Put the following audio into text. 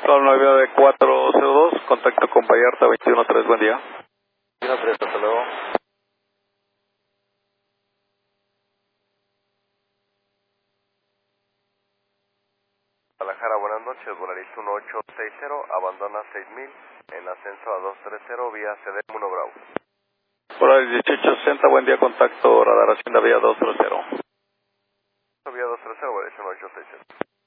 Son 9402, contacto con Vallarta 213, buen día. 213, hasta luego. Guadalajara, buenas noches, Volaris 1860, abandona 6000, en ascenso a 230, vía CD 1 Bravo. Volaris 1860, buen día, contacto radar Hacienda vía 230. Vía 230, Volaris 1860.